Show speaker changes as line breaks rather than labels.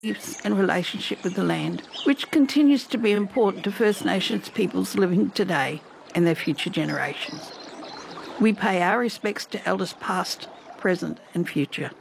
and relationship with the land, which continues to be important to First Nations peoples living today and their future generations. We pay our respects to elders past, present and future.